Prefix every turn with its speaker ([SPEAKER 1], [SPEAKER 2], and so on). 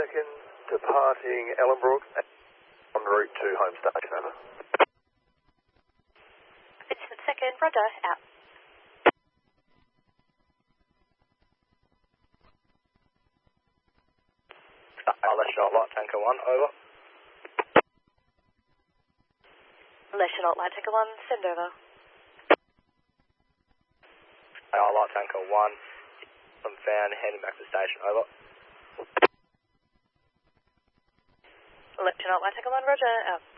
[SPEAKER 1] 2nd, departing Ellenbrook, en route to home station, over.
[SPEAKER 2] Vincent 2nd, roger, out.
[SPEAKER 3] Leisure Light Tanker 1, over.
[SPEAKER 2] Leisure Light Tanker 1, send over.
[SPEAKER 3] Light Tanker 1, I'm found, heading back to the station, over.
[SPEAKER 2] Lieutenant Light Tanker 1, roger, out.